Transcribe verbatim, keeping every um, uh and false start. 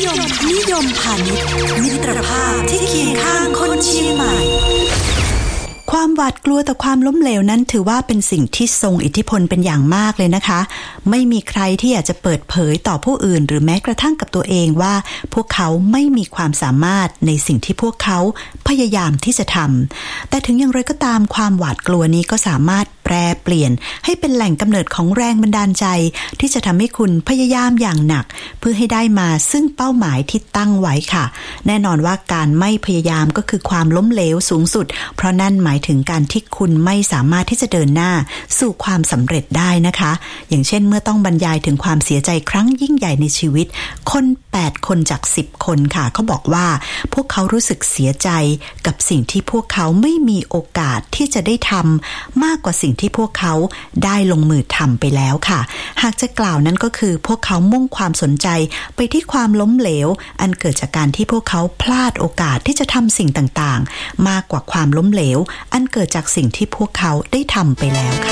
ยมนิยมพาณิชย์มิตรภาพที่เคียงข้างคนเชียงใหม่ความหวาดกลัวต่อความล้มเหลวนั้นถือว่าเป็นสิ่งที่ทรงอิทธิพลเป็นอย่างมากเลยนะคะไม่มีใครที่อยากจะเปิดเผยต่อผู้อื่นหรือแม้กระทั่งกับตัวเองว่าพวกเขาไม่มีความสามารถในสิ่งที่พวกเขาพยายามที่จะทำแต่ถึงอย่างไรก็ตามความหวาดกลัวนี้ก็สามารถแปรเปลี่ยนให้เป็นแหล่งกำเนิดของแรงบันดาลใจที่จะทำให้คุณพยายามอย่างหนักเพื่อให้ได้มาซึ่งเป้าหมายที่ตั้งไว้ค่ะแน่นอนว่าการไม่พยายามก็คือความล้มเหลวสูงสุดเพราะนั่นหมายถึงการที่คุณไม่สามารถที่จะเดินหน้าสู่ความสำเร็จได้นะคะอย่างเช่นเมื่อต้องบรรยายถึงความเสียใจครั้งยิ่งใหญ่ในชีวิตคนแปดคนจากสิบคนค่ะเขาบอกว่าพวกเขารู้สึกเสียใจกับสิ่งที่พวกเขาไม่มีโอกาสที่จะได้ทำมากกว่าสิ่งที่พวกเขาได้ลงมือทำไปแล้วค่ะหากจะกล่าวนั้นก็คือพวกเขามุ่งความสนใจไปที่ความล้มเหลวอันเกิดจากการที่พวกเขาพลาดโอกาสที่จะทำสิ่งต่างๆมากกว่าความล้มเหลวอันเกิดจากสิ่งที่พวกเขาได้ทำไปแล้วค่ะ